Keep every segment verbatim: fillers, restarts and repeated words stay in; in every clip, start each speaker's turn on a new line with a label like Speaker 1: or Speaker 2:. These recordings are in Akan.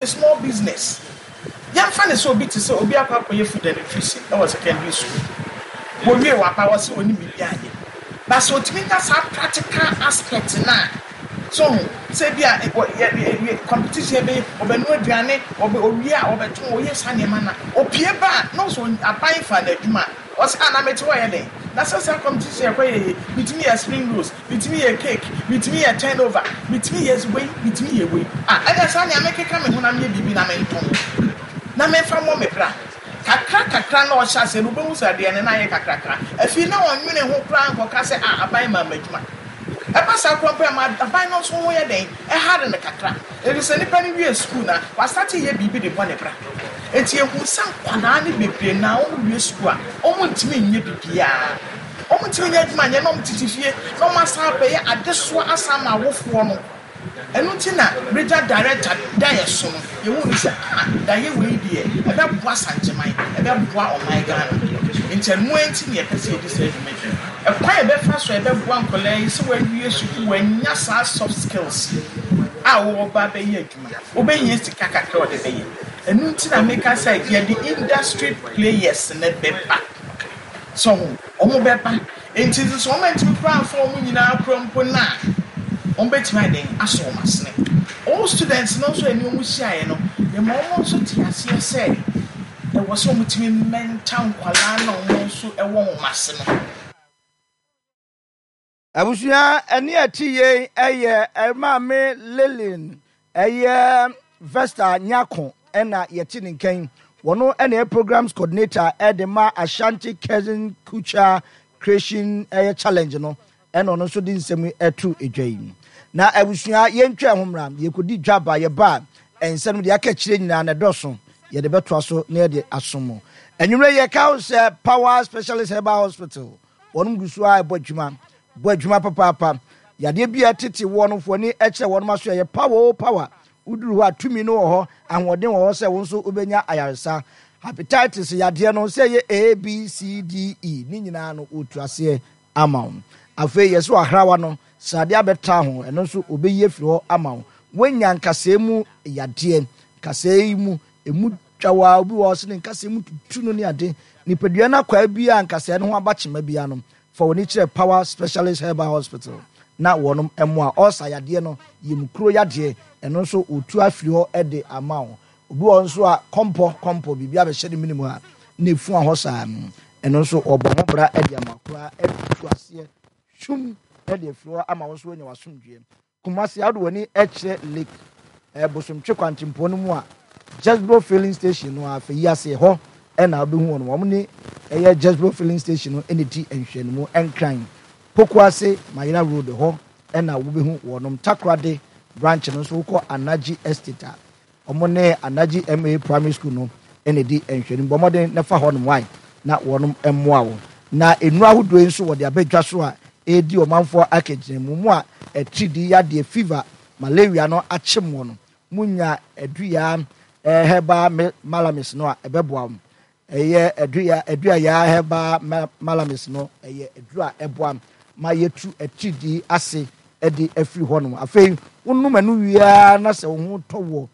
Speaker 1: small business. Young fan is so big to say, Obi Akwa food and nutrition. That was secondary school. When we were was only behind. But so to me, that's a practical aspect now. So, say, yeah, competition, or be no diane, or be oria, or be two or yes, honey mana, or Pieba, no, so a buy for the demand. Was an amateur day. That's a competition with me a spring rolls, with me a cake, with me a turnover, with me as way, with me a way. Ah, I guess I make a coming when I'm maybe in a main tongue. Na me fa mo me bra kakra kakra na o sha se no be hu sa de ne na ye kakra kakra afi na won nwene ho plan ko ka se ah aban ma madwuma e pasa ko pa ma aban no so ho ye den e hard ne kakra e se ni pa ni wie school na wa start ye bibi de bo ne bra enti e hu san kwana ne bebre na o wie school a o mo ntimi nye bibia o mo ntimi nye adwuma nye no mo titifie no ma sa pe ye adeso asama wofo no enu tina regional director da so no ye wu ni say da ye we die e be boa sancheman e be boa o my Ghana intel mu enti ne e pese e dis education e kwa e be fa so e be boa nkola yi so wa wie suku wa nya sa soft skills a wo ba be ye adwuma wo be yin sika kakra o de be ye enu tina make us say ye the industry players ne be ba so o mo be ba enti so o menti plan for mu nyina krompo na on bet my day aso masne all students no so eni omu hia no the mom so ti ase say there was so much mental kwala na omu so e wo masne
Speaker 2: abusuya eni atiye eye emame Lillian eye Vesta Nyako ena yeti nkan wono ena programs coordinator Edema Ashanti Cousin Kucha Creation eye challenge no ena ono so di nsem etu edwayin na abusua yentwa homra yekodi dwaba ye ba ensem de aka kire nyina na doso ye de beto aso na ye de asomo enwure ye ka se Power Specialist Herbal Hospital wonum gusu a bodwuma bodwuma papa papa yade bia tete wono foni eche wono maso ye power power uduru ho atumi no ho ahoden wo se won so obenya ayaresa hepatitis yade no se ye A B C D E ni nyina no otu ase amount afa yeso ahrawa no sade abeta ho eno so obeyi afiri ho ama ho wanya nkase mu yade nkase mu emu twawa obi wo se nkase mu tutu no ne ade nipadua na kwa bia nkase no ho abachema bia no for woni kire Power Specialist Herbal Hospital na wonom emo a osa yade no yemkuro yade eno so otu afiri ho ede ama ho obi wo nso a kompo kompo bibia be hyede minimu a na efu a ho saa eno so obo ho bra ede amakura etu ase shum ede afiri ama wo so anya wasomdwe kumasi ado woni eche lake e bosomtwe kwantimpo no mu a Jezebel filling station no afa yase ho e na obehu won wo ni eye Jezebel filling station no eneti enhwenu mu enkran pokuase mayina road ho e na wo behu wonom takrade branch no so ko Anaji Estate omo ne Anaji M A Primary School no enedi enhwenu bomoden na fa ho no wai na wonom emmoa wo na enu ahodo nso wo de abadwa so a edi omanfo akegene mu mu a etridi yade fever malaria no achim wo no munya eduya eh heba malamis no a ebeboa m eye eduya eduya ya heba malamis no eye edura eboa ma yetu etridi ase edi afiri ho no afei wonum anu wia na se wo ho towo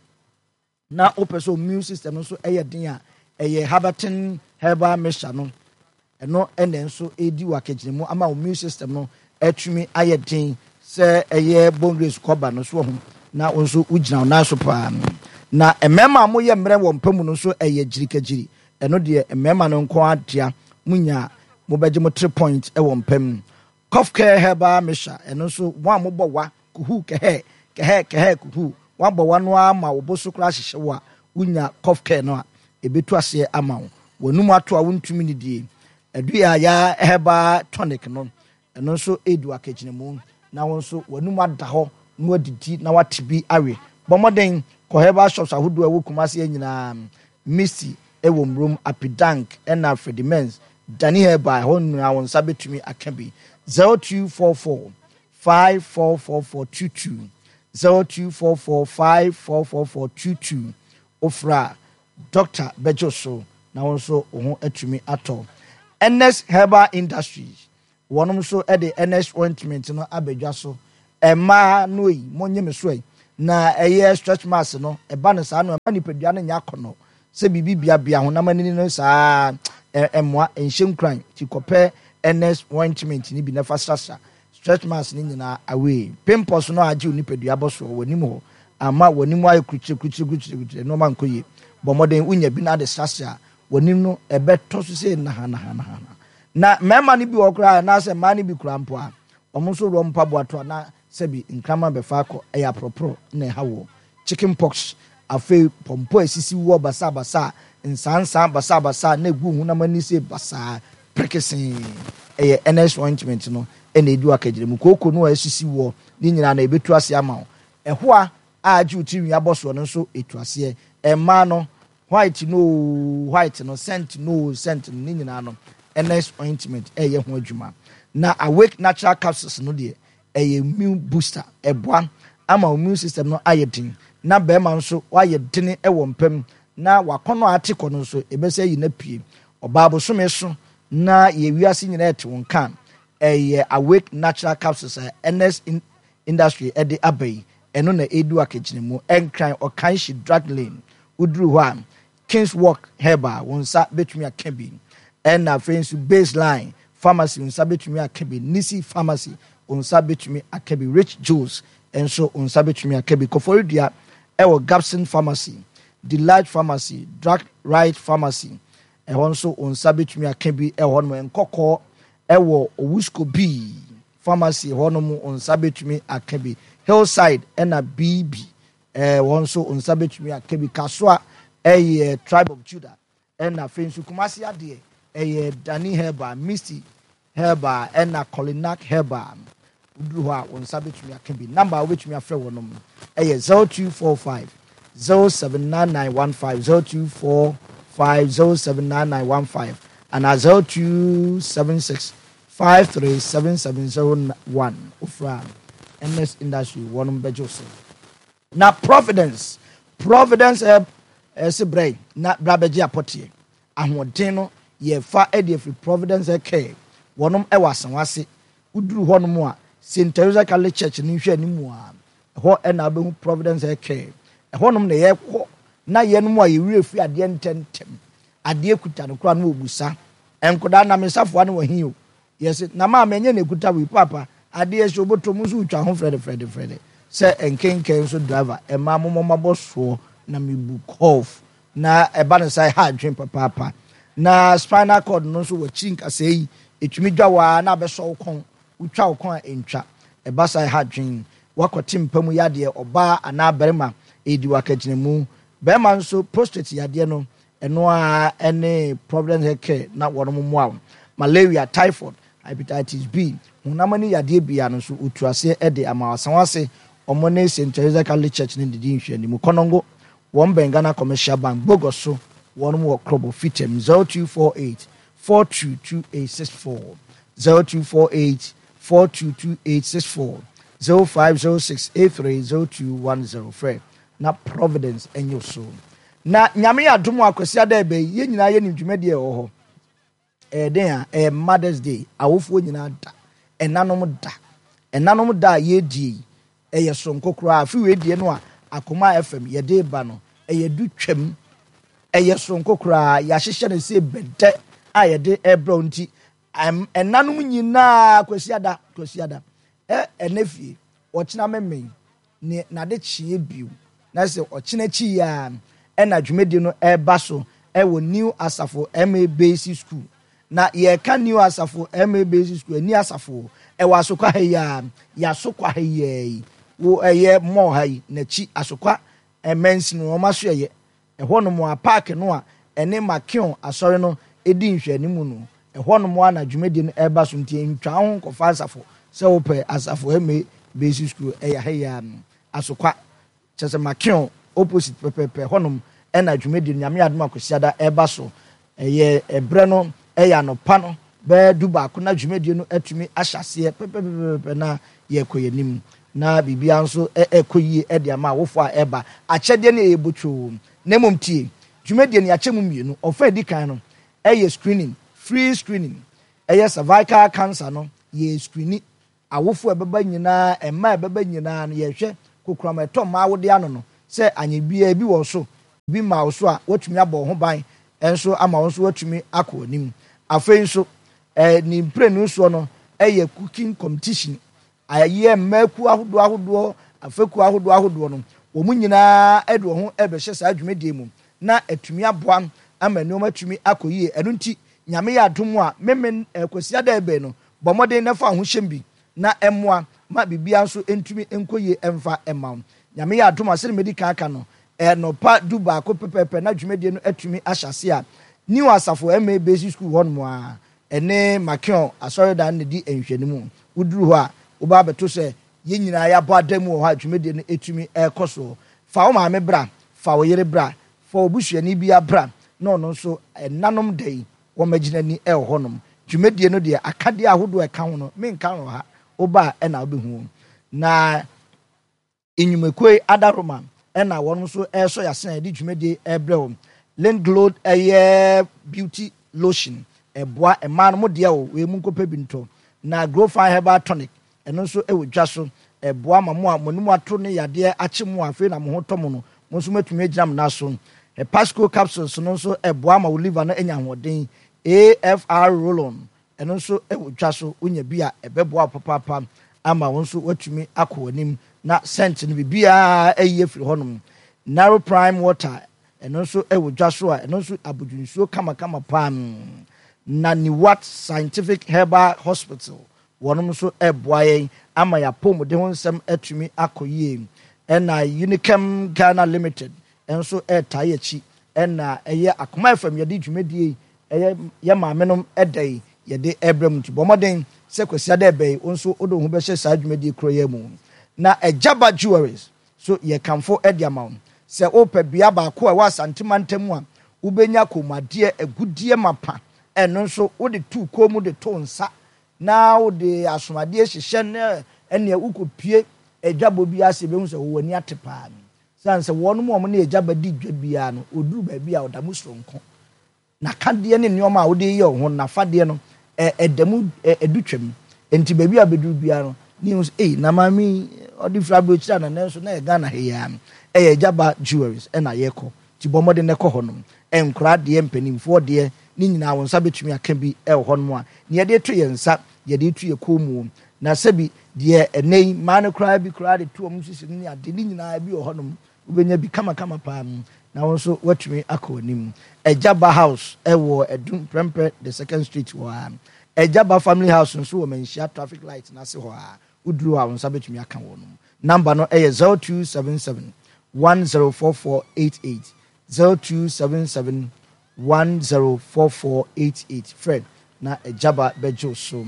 Speaker 2: na opeso immune system no so eye den a eye habatin heba mesha no eno ene nso edi wakegene mu ama immune system no etumi ayedin se eye bone race koba no so ho na onso ugina na so pa na emema mo ye mre wo mpamu no so eye girikagiri eno de emema no nko adia munya mo beje mo three point e wo mpam cough care heba mesha eno so wa mo bowa kuhu kehe kehe kehe kuhu wa bowa no ama wo boso kra hyehye wa unya cough care no a ebetu ase ama wo wonum ato a wontumi ni die edua ya heba tonic no eno so edu akegene mu na won so wanum ada ho no adidi na watibi awe bomoden ko heba shops ahodo awu kumase nyina Misty ewo mrom Apidank ena Fredimens Dani heba ho nua won sabetumi akabi zero two four four five four four four two two zero two four four five four four four two two ofra Doctor Bejoso na won so ho atumi ato N S Herbal Industries wonom so e de N S ointment no abedwa so ema no yi monye me so yi na ɛyɛ stretch marks no ɛba no saa no ɛma nipadua no nya akɔnɔ sɛ biribi biabia honam ani no saa ɛmoa ɛnhyɛ nkran ti kɔpɛ ns ointment ni bi na fa srasra stretch marks ni nyinaa away pimples no agye nipadua bɔ so wɔ nim hɔ ama wɔ nim ayɛ krukyire krukyire krukyire no man koye bɔ mmɔden wonya bi na de srasra wɔ nim no ɛbɛtɔ so sɛ na ha na ha na ha na mɛma no bi wɔ koraa na sɛ maa no bi koraa mpo a ɔmo nso rɔ mpa boato na sɛbi nkrama bɛfa akɔ ɛyɛ apropro na ɛha wɔ chicken pox afei pɔmpɔ esisi wɔ basa basa nsansan basa basa na egu hunam ani sɛ basa prekesen ɛyɛ ns ointment no ɛna edu akagyere mu kooko no a esisi wɔ ne nyinaa na ebetu ase ama wo ɛhoa a agye uti wi abɔso no nso etu aseɛ ɛma no white no white no scent no scent no ne nyinaa no ns ointment ɛyɛ ho adwuma na awake natural capsules no deɛ ɛyɛ immune booster ɛboa ama immune system no ayɛ den na bɛrima nso wayɛ den ɛwɔ mpam na wakɔnɔ ate kɔ no nso ebɛsɛ yi na pie ɔbaa bosome so na yɛ wiase nyinaa ɛte wɔn kan ɛyɛ awake natural capsules a ns in industry ɛde aba yi ɛno na edu akagyina mu ɛnkran ɔkan hyi drug lane uduru hɔ a kings walk herbal wɔn nsa betumi aka bi ɛna afei nso baseline pharmacy wɔn nsa betumi aka bi nisi pharmacy onsa betumi akabi rich juice enso onsa betumi akabi koforidua ewo Gapson pharmacy delight pharmacy drug right pharmacy ehon so onsa betumi akabi ehon mo enkoko ewo owusko b pharmacy ehon mo onsa betumi akabi hillside ena bb eh won so onsa betumi akabi kasoa eh tribe of Judah ena fensu kumasi ade eh Dani Herba Misty Herba ena Colinac Herba uduru ha on sabe tumi aka bi number which me afre wonom eh zero two four five zero seven nine nine one five zero two four five zero seven nine nine one five and zero two seven six five three seven seven zero one ofra ns industry wonom bejo so na Providence Providence eh sebrei na brabeji apotie ahoden no ye fa e de free Providence care wonom e wasanwase uduru honom a Saint Teresa Catholic Church ni hwe animu a ho e na abehu Providence care e honom na ye kɔ na ye no mu a ye wure fi ade ntentem ade kuta no kura no obusa enkoda na mesafo ane wahin o yes na ma menye na kuta wi papa ade ye so botom so utwa ho frede frede frede se enkenken so driver e ma momomabo so na mebu cough na e ba no sai ha dwen papa papa na spinal cord no so wachi nkasa yi etumi dwa wa na abeso kon utwa okon entwa e ba sai ha dwen wakɔte mpamu yade oba ana berema edi wakagina mu berema nso prostate yade no eno a ene Providence care na wono mu awo malaria typhoid hepatitis B hunamani yade bia no so utuase e de amawasanwase omone Saint Teresa Catholic Church ne didi nhwe ni mu konongo won bengana commercial bank bogoso wono mu okrobo fitem zero two four eight four two two eight six four zero two four eight four two two eight six four zero five zero six eight three zero two one zero frɛ na Providence enyo so na nyame adom akwasi ada ebe ye nyina ye ni dwumade e wo ho eh den a eh Mother's Day awofo nyina da enanom da enanom da ye die eh ye sonko kura afi we die no a akoma F M ye de ba no eh ye du twam eh ye sonko kura ya hyehye ne se bede a ye de ebro nti em enanom nyina akwasi ada akwasi ada eh enefie ochina memmen ne na de chie biu na se ochina chi ya ena dwumedi no eba so e wo New Asafo M A Basic School na ye ka New Asafo M A Basic School ni Asafo e wa so kwa ya ya so kwa ye wo eye mo hai na chi asokwa emensi no ma so ye e hono mo park no a ene makion asore no edi nhwanimu no e hono mo ana dwumedi no eba so ntie ntwa ho kofa Asafo se wo pe Asafo M A Basic School e ya ya asokwa chese makion opposite pepepe honom ena dwumedi nyame adom akosiada eba so eye ebre no eya no pa no be duba ko na dwumedi no atumi ahyase pepepe na ye koyenim na bibia nso ekoyi e de ama wofo a eba akyede ne ebotwo na momtie dwumedi ne akyemu mienu ofa di kan no eye screening free screening eye cervical cancer no ye screening awofo ebeba nyina ema ebeba nyina no ye hwe kokurama eto ma wo de ano no se anye bia bi wo so bi ma wo so a watumi abɔ ho ban enso ama wo so watumi akɔ anim afei nso eh ni mprenu so no ɛyɛ cooking competition ayɛ mmaku ahodo ahodo afeku ahodo ahodo no wo mu nyinaa ɛde ho ɛbɛhyɛ saa dwumadie mu na atumi aboa ama nneɛma atumi akɔ yie ɛno nti nyame yɛ adom a memen kwasia da ebe no bɔmɔden na fa ho hyɛm bi na ɛmoa ma bibia nso entumi enkoyie ɛmfa ɛma nyame yɛ adom a sɛ medika aka no ɛnopa du baako pepepe na dwumadie no atumi ahyase a new asafo M A basic school hɔ no a ɛne makion asɔre dan ne di enhwɛnimu wuduru hɔ a woba beto sɛ yɛ nyinaa yɛ abɔ adamu wɔ hɔ a dwumadie no etumi ɛkɔ so fa wo maame bra fa wo yere bra fa obusuani bi abra na ɔno nso ɛnanom dai wɔ magina ni ɛwɔ hɔ nom dwumadie no deɛ akade ahodo ɛka ho no menka no ha woba ɛna wobɛhu na enyumekoe adaroma ɛna wɔn nso ɛso yasen ɛde dwumadie ɛbrɛ wɔn Lindglode ɛyɛ beauty lotion ɛboa ɛmaa no mo deɛ o wei mu nkɔpɛ bi ntɔ na grow fine herbal tonic ɛno nso ɛwɔ dwa so ɛboa ma mo a mo ne mo ato ne yadeɛ akye mo afei na mo ho tɔ mo no mo nso matumi agyina mo naso Pasco capsules no nso ɛboa ma wo liver no anya ahoɔden A F R roll-on ɛno nso ɛwɔ dwa so wonya bi a ɛbɛboa papapa ama wo nso watumi akɔ anim na scent no bibia ɛyɛ firi hɔnom narrow prime water ɛno nso ɛwɔ dwa so a ɛno nso abodwinsuo kama kama pam na Niwat Scientific Herbal Hospital wɔnom nso ɛboa yɛn ama yapom de ho nsɛm atumi akɔ yie ɛna Unichem Ghana Limited ɛnso ɛta yɛchi ɛna ɛyɛ akoma fam yɛde dwumadie ɛyɛ yɛ maamenom ɛdai yɛde ɛbrɛm nti bɔmɔden sɛ kwasia da ɛbɛyi nso odo ho bɛhyɛ saa dwumadie kro yɛ mu na Ejaba Jewelries so yɛ kamfo ɛde ama sɛ opɛ bia baako a wɔ asantemantam a wobɛnya komadeɛ agudie mapa ɛno nso wode tu komu de to nsa na wode asomadeɛ hyehyɛ ne ɛne ukopie Ejaba bi ase bɛhu sɛ wo wani ate paa san sɛ wɔn mu ɔmo ne Ejaba di dwa bia no oduru ba bia odamu sonko na kadeɛ ne nneɛma a wode yɛ ho na fadeɛ no ɛdamu edutwam enti ba bia beduru bia no ne ho eh na mami ɔde fra bro kyira na nanso na ɛga na heya ɛyɛ Ejaba Jewelries ɛna yɛkɔ ti bɔmɔde ne kɔ honom ɛnkora deɛ mpanimfoɔ deɛ ne nyinaa wɔn nsa betumi aka bi ɛwɔ honom a ne yɛde to yɛn nsa yɛde to yɛ komu na sɛbi deɛ ɛnɛyi maa no koraa bi koraa de to ɔmo sisi ne ade ne nyinaa bi wɔ honom wobɛnya bi kama kama paa na wɔn nso watumi akɔ anim Ejaba House ɛwɔ Edum Prempeh the second street wɔ ha Ejaba Family House nso wɔ Manhyia traffic light na se hɔ a uduru a wɔn nsa betumi aka wɔn number no ɛyɛ zero two seven seven one zero four four eight eight zero two seven seven one zero four four eight eight Fred na Ejaba bɛgye so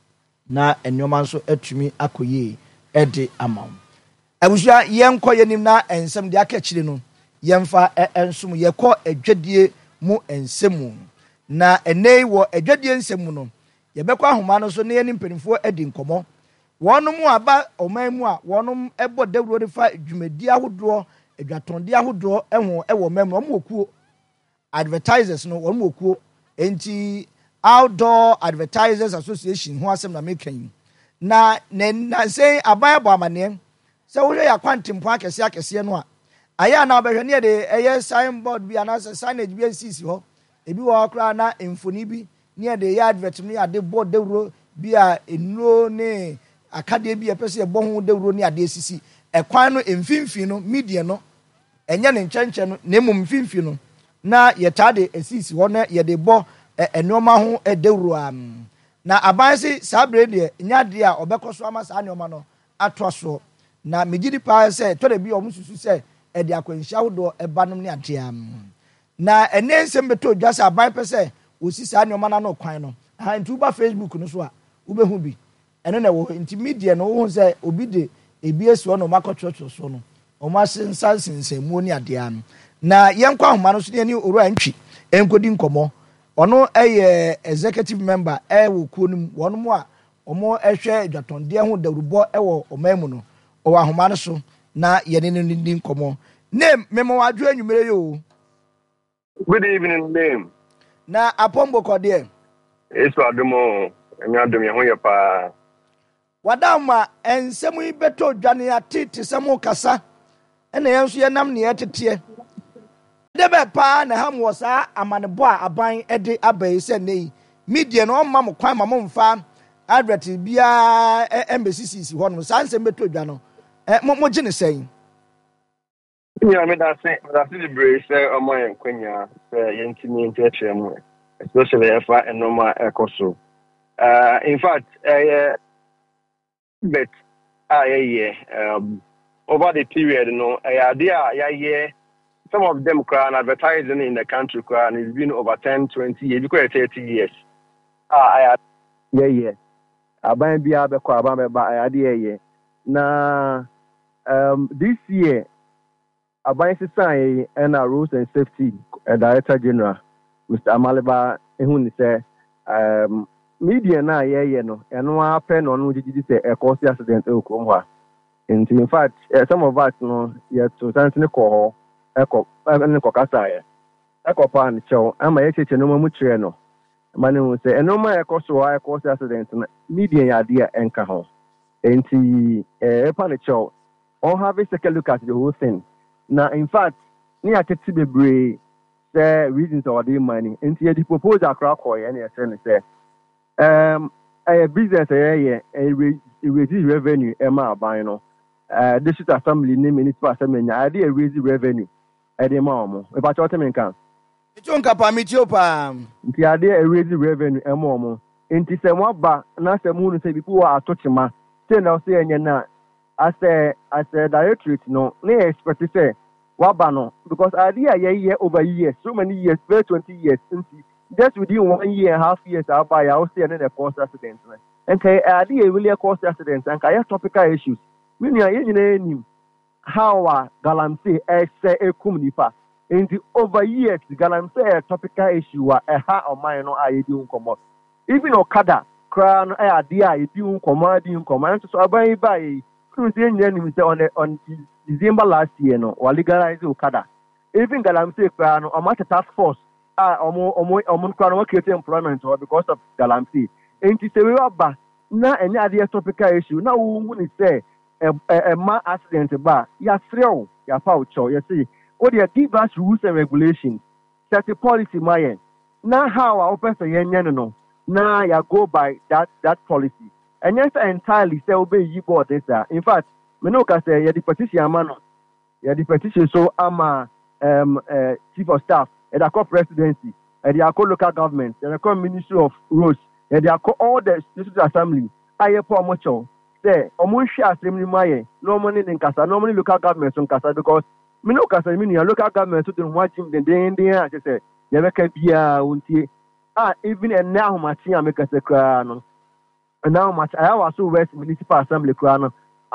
Speaker 2: na enwoma nso atumi akɔyie ɛde ama abusua yɛnkɔ yɛnim na ensɛm de aka kyire no yɛmfa ensom yɛkɔ adwadie mu ensɛmu na enei wɔ adwadie nsɛmu no yɛbɛkɔ ahoma no so ne yɛne mpanimfoɔ adi nkɔmɔ wɔnom aba ɔman mu a wɔnom ɛbɔ dawuro de fa dwumadi ahodoɔ adwatɔnde ahodoɔ ɛho ɛwɔ man mu ɔmo okuo advertisers no wɔnom okuo enti Outdoor Advertisers Association ho asɛm na mekan na na sɛ aban abɔ amane sɛ wohwɛ yɛ akwantempo akɛse akɛse no a ayɛ na obɛhwɛ ne de ɛyɛ signboard bi ana sɛ signage bi asisi hɔ ebi wɔ kora na mfoni bi ne de yɛ advert ne ade bɔ dawuro bi a enuro ne akade bi ɛpɛ sɛ ɛbɔ ho dawuro ne ade asisi ɛkwan no mfimfini no media no ɛnyɛ ne nkyɛnkyɛn no na mmom mfimfini no na yɛtaa de asisi hɔ na yɛde bɔ enoma ho edewuru am na abansi sabre de nyade a obekɔ so ama saa nneoma no atɔ so na megidi pa sɛ tɔre bi ɔmo susu sɛ ɛde akwanhyia hodo ɛbanom ne ade am na ɛne nsɛm beto dwa sɛ aban pɛ sɛ osi saa nneoma na no kwan no ha nti uba Facebook no so a ubehu bi ɛno na wɔ nti media no wo sɛ obi de ebi esuo no makɔtwɔtwɔ so no ɔmo asensa sensɛmu ne ade am na yɛnkɔ ahoma no so ne ani owura ntwi enkodi nkɔmɔ ono eye executive member e wo kuonum wonom a omo ehwe adwatonde ho dawrubɔ e wo omamu no o ahoma no so na yene ne ndi nkomo name memo wadwo anwumere yo.
Speaker 3: Good evening name
Speaker 2: na apombo kode
Speaker 3: Eso adomo emi adom ye ho ye pa
Speaker 2: wadama ensemu yi beto dwane ate te semu kasa ena yenso ye nam ne yetete debe pa na ham wo sa amanebo a aban ede abai se nei media no ma mo kwan ma mo mfa advert bia embassy si ho no sa nsem beto dwa no mo mo gine sen
Speaker 3: Yeah, I mean that's it. That's the brace on my Kenya, Yentini Interchem, especially if I know my ecoso. Uh, in fact, uh, but I um over the period, you know, I idea, yeah, some of them crying advertising in the country crying it's been over ten, twenty years, because thirty years. Ah, I yeah, yeah. Aban bia be kwa aban be I idea, yeah. Now, um, this year. Aban Sisai and our Rules and Safety uh, Director General, Mister Amaliba, who say, um, media na yeah, you know, and one pen on which you say a cost accident. And in fact, uh, some of us know, yet to Santin call, Echo, and Cocasaya, Echo Pan show, I'm a H no mutreno. Manu will say, and no my cost so I cost accident, media idea and cajon. And the uh, pan show, all have a second look at the whole thing. Now, in fact, near Ketsi Bebre, the reasons of the money, and the proposal crack or any attorney say, um, a business area, a raise revenue, Emma Bino, uh, this is assembly name municipal assembly, idea raise revenue at the mom, about what I mean.
Speaker 2: It's on Capamichopa,
Speaker 3: the idea raise revenue, a mom, and to say what back, and I say, moon say people are touching my, then I'll say, and you're as a as a directorate, no, no expect to say wabano because idea yeah year over years, so many years, very twenty years, just within one year and a half years, I'll buy I'll see another cost accident. And can idea really a cost accident and can topical issues. We know how a galamsey as a communipa in the over years, galamsey a topical issue a ha or mine no I do come up. Even Okada, crown idea, you do command you command so I buy by. On on December last year, no, or legalize Okada. Even Galamsey Crown or matter task force are almost creating employment or because of Galamsey. And to say we are back now any other topical issue. Now when say a man accident bar, ya thrill, ya pouch, you see, or they give us rules and regulations, set a policy my now how our person no now ya go by that that policy. And yes, entirely say obey you board this. In fact, me no can say yeah the petition man, yeah the petition so I'm a um uh, chief of staff at the presidency, at the local government, at the ministry of roads, at the all the district assembly. I hear poor much say omo share assembly my no money in Kasa, no money local government in Kasa because me no can say me local government to do one thing then then then I say yeah make be a unti ah even and now my team I make a secret. And now much I also West Municipal Assembly crown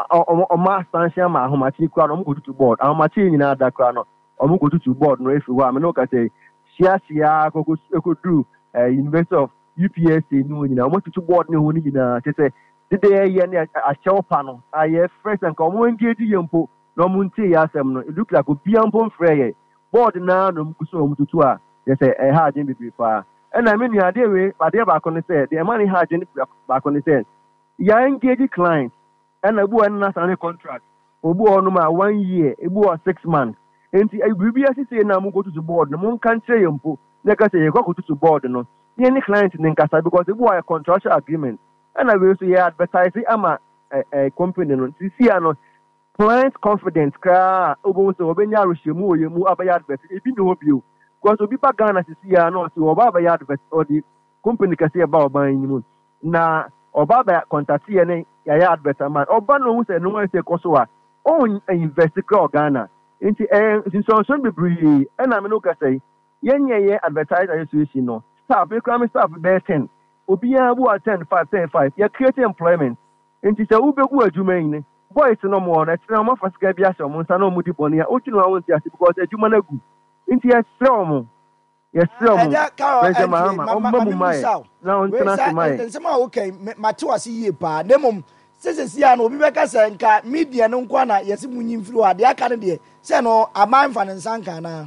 Speaker 3: or mass sanction my how much crown I'm going to board. How much in that crown I'm going to board no if you want. I know can say share share could do uh investor of U P S C no you know want to board no you know say did they a show panel I have first and come when get you no munti yasem no it look like a biampon frey board now no so to tour they say a hard in the and I mean, the idea way, but they back on the set, the money had back on the set. You engage clients and a boy and a contract. Obu on one year, a boy six months. And I will be as say now, go to the board. The moon can't say, like I say, you go to the board. No, any client in Casa because the boy a contractual agreement. And I will say, advertising, I'm a company. You see, I know client confidence, cry, Obu, so when you are Shimu, you move up a yard, if you know you. Because we people Ghana to see no to Obaba yard or the company can see about buying moon. Na Obaba contact any yard better man. Obano who said no one say Kosoa own investigate Ghana. Into a so be breed and I'm no can say yen ye advertiser association no staff we come staff bear ten. Obia who attend five ten five. You create employment. Into say ube who adwuma boys no more na tena mo fasika bia so mo no mudi boni a otu no awon ti ase because adwuma na gu. Inti yesromo yesromo beje mama omba mu mai na ontena se mai
Speaker 2: nsema okay mate wase yie pa nemom sesesi ya no obi beka se nka media no nkwa na yesi munyimfiri ade aka ne de se no amanfa ne nsanka na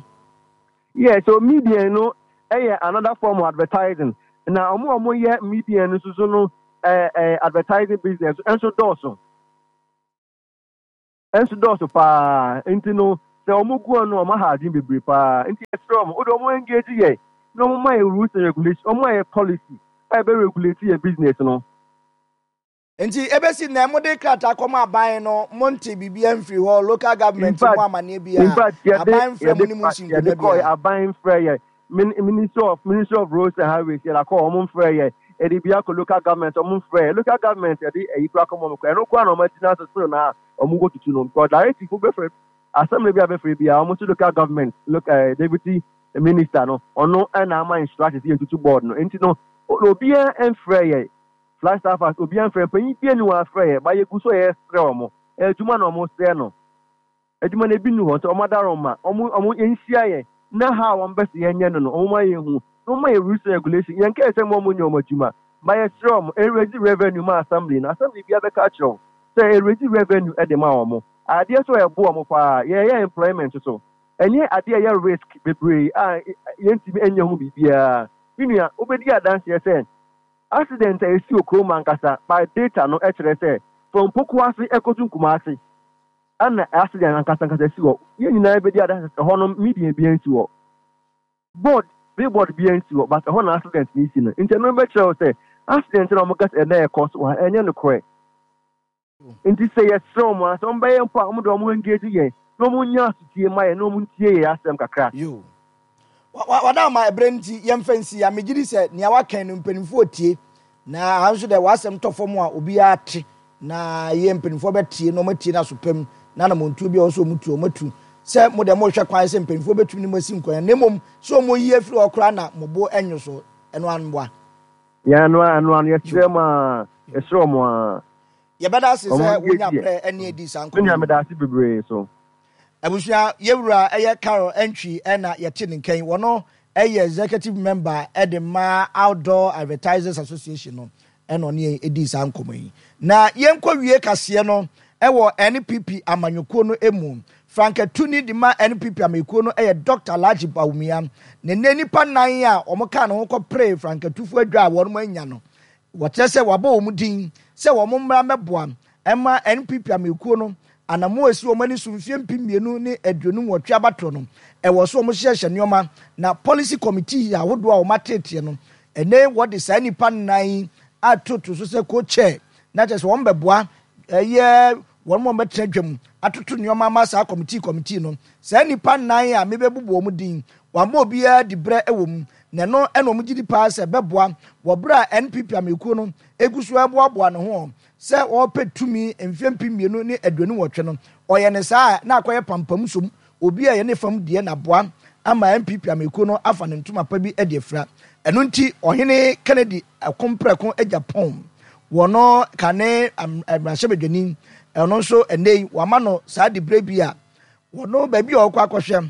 Speaker 3: yeah so media no eh another form of advertising na omo omo ye media no so no uh, uh, advertising business and so doso and so doso pa into no the omugu no ma ha din bebre pa into from o do mo engage ye no mo my rules and regulations o my policy I be regulate your business no
Speaker 2: nti ebesi na mo de krata koma aban no monte bibia mfiri ho local government mo amane bia aban frem ni mu sinko na bia
Speaker 3: aban frey minister of minister of roads and highways ya call mo frey e di bia ko local government mo frey local government e di e kwa ko mo ko no kwa no matina so na o mo go tutu no because direct people be frey assembly bia be frey bia mo to local government look uh, deputy minister no ono na ama strategy and tutu board no enti no obia en frey flash staff as obi an frɛ panyin pie ni wa frɛ ba ye guso ye frɛ omo ejuma na omo frɛ no ejuma na bi nu ho so omo daro ma omo omo enhia ye na ha won bese ye nye no no omo ma ye hu omo ye rules regulation ye nke se mo mo nyomo juma ba ye frɛ omo e raise revenue ma assembly na assembly bia be ka kiro say e raise revenue e de ma omo ade so e bo omo pa ye ye employment so enye ade ye risk bebre a ye ntimi enye hu bibia binua obedi adanse ye say accident is still Kroma Kasa by data no H R S from Pokuasi Ekotu Kumasi. And accident and Kasankasa Sigo. You know, everybody has a honor median being to board, billboard being to but a honor accident missing. Internal metro say accident on Mokas and their cost or any other correct. In this say, yes, so much, some by a palm, no engage again. No one yas to see my no one tea, ask them crack.
Speaker 2: You. Wada my brain ti yem fancy ya megiri se nia waka no mpanimfo tie na anso de wasem tofo mu a obi ate na ye mpanimfo betie no matie na so pam na na montu bi o so mutu o matu se mo de mo hwe kwan se mpanimfo betumi ni masim kwan nemom so mo yi afiri okra na mobo enyo so eno anboa
Speaker 3: ya no anu anu ye trema esro mo
Speaker 2: ye beda se se wonya pre ene edi sanko
Speaker 3: wonya me da se bebre so
Speaker 2: Abusia Yewura eye Carol entry na yete nkan wono eye executive member Edema Outdoor Advertisers Association no eno ne edi sankomo yi na yenkwa wie kase no ewo N P P amanyoko no emu Frank Tuni di ma N P P amanyoko no eye Doctor Alhaji Bawumia ne ne nipa nan a omoka no ko pray Frank Tufu adwa wono manya no wote se wabo omudin se wo mmra meboa ema N P P amanyoko no anamo esi omani sumfie mpimienu ne aduonu wotwe abato no e wo so omhyehyɛ nneoma na policy committee ya wodo a omatete no ene wodi sa nipa nan atoto so se ko chair na kyerɛ sɛ wɔn bɛboa ɛyɛ wɔn mo mɛtena dwam atoto nneoma ma sa committee committee no sa nipa nan a mebebubu wɔn din wɔn mo bia di brɛ ɛwɔ mu na no ɛna wɔn gidi pa sɛ bɛboa wɔ bra N P P amekuo no egusu ɛboaboa ne ho sɛ wɔpɛ tumi mfempi mienu ne aduonu wɔtwe no ɔyɛ ne saa na akɔyɛ pampam som obi a yɛ ne fam die na boa ama N P P amekuo no afa ne ntoma pa bi de afra ɛno nti ɔhene Kennedy akompreko Japan wɔno kane amrahyɛ bedwani ɛno nso ɛnei wama no saa de bre bi a wɔno ba bi a ɔkɔ akɔhwɛ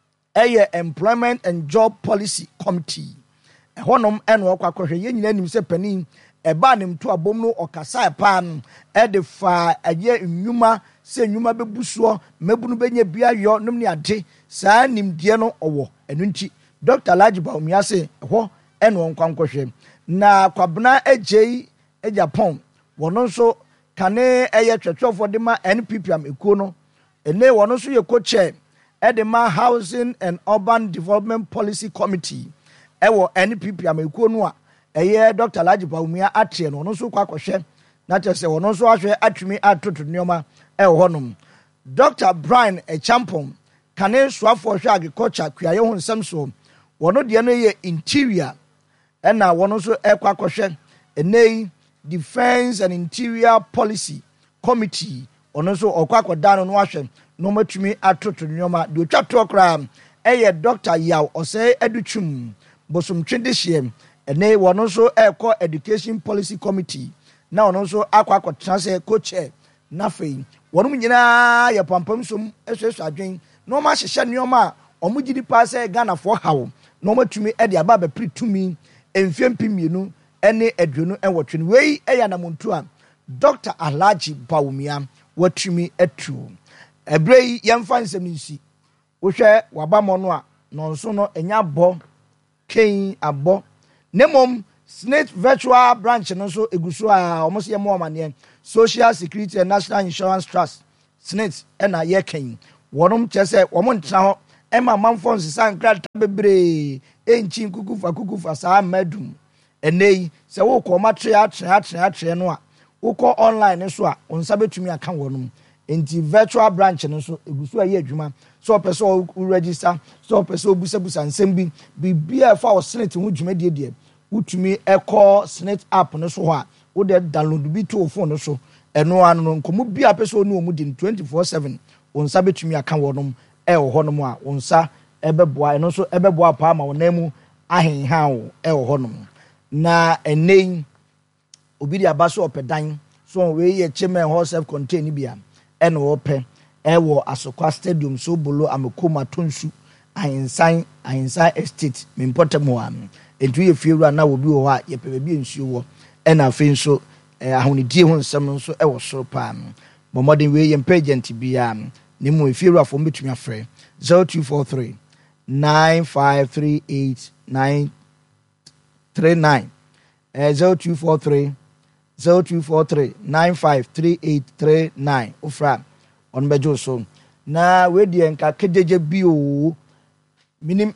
Speaker 2: ɛyɛ Employment and Job Policy Committee ɛhɔnom ɛna ɔkɔ akɔhwɛ yɛn nyina nim sɛ panin ɛba ne mto abom no ɔkasa pan ɛde fa ɛyɛ nnwuma sɛ nnwuma bebusuo mabunu benya bia yɔ nom ne ade saa nimdeɛ no ɔwɔ ɛno nti Doctor Alhaji Bawumia se ɛhɔ ɛna ɔnkwankɔhwɛ na kwabena agye Japan wɔno nso kane ɛyɛ twɛtwɛfo de ma N P P am ekuo no ene wɔno nso yɛ co-chair ɛde ma Housing and Urban Development Policy Committee ɛwɔ N P P am ekuo no a ɛyɛ Doctor Alhaji Bawumia atie no no so kwa kɔhwɛ na kyerɛ sɛ wɔno nso ahwɛ atwumi atoto nneɔma ɛwɔ hɔnom Doctor Brian Echampon kane soafo hwɛ agriculture kuayɛ ho nsɛm so wɔno deɛ no yɛ interior ɛna wɔno nso ɛkɔ akɔhwɛ ɛnɛyi Defense and Interior Policy Committee ɔno nso ɔkɔ akɔda no no ahwɛ no matwumi atoto nneɔma de otwa to kra ɛyɛ Doctor Yaw ɔsɛ adutwum bosomtwe de hye ene wono nso ekɔ Education Policy Committee na wono nso akɔ akɔtena sɛ co-chair na fei wono nyinaa yɛ pampam som ehwehwɛ adwen na ɔma hyehyɛ nneɔma a ɔmo gidi pa sɛ Ghana fo hawo na ɔma tumi ɛde aba ba pri tumi emfie mpimienu ɛne aduonu ɛwɔtwe no wei ɛyɛ namontu a Doctor Alhaji Bawumia watumi atu ɛbrɛ yi yɛmfa nsɛm nsi wohwɛ waba mo no a no nso no enya bɔ kɛn abɔ nemom Snake virtual branch no so eguso a almost ye more money Social Security and National Insurance Trust Snake ena ye kan wonom chese womo ntra ho ema manfo nsesa nkrata bebre enchi kuku fa kuku fa sa madum enei se wo ko matre atre atre atre no a wo ko online so a onsa betumi aka wonom enti virtual branch no so eguso a ye adwuma so person o register so person obusa busa nsem bi bibia fa o Snake ho dwuma die die utumi ekọ Snake app no so ho a wo de download bi to phone no so eno anu no nkomu bia person onu omu din twenty-four seven onsa betumi aka wonom e wo honom a onsa ebeboa eno so ebeboa pa ma wonamu ahenha wo e wo honom na enei obi dia baso opedan so we ye chairman hall self contain bia eno wo pe e wo Asokwa Stadium so bolo amekoma tonsu ahensan ahensan estate mempotem am entu ye fiewura na wo bi wo ha ye pe bi nsuo wo ena afen so ahonidie ho nsem nso e wo so pa momodin we ye pagent bia ni mu fiewura fo betumi afre zero two four three nine five three eight nine three nine uh, zero two four three zero two four three nine five three eight three nine ufra on bejo so na we die nka kejeje bi o minim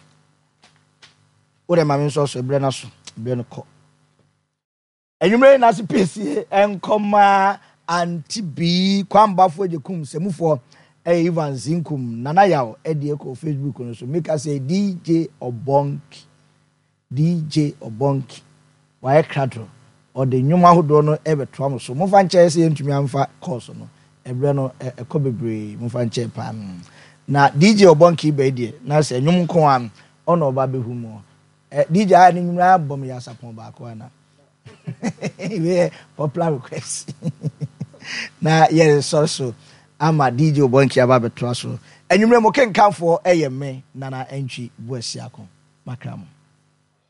Speaker 2: ore ma menso so ebre na so ebre no ko enwumre na se pesi enkoma anti bi kwambafo jekum semufo e Ivan Zinkum nana yaw e de ko Facebook no so make us say D J Obonki D J Obonki wa ekradro o de nwuma hodo no e beto am so mo fa nche se ntumi amfa course no ebre no e ko bebre mo fa nche pa na D J Obonki be de na se nwum ko am ono oba behu mo e D J a ni nwuma bom ya sapon ba ko na we popular request na yes so so ama D J Obonki aba beto so enwumre mo kenkanfo eye me nana entwi buasiako makramo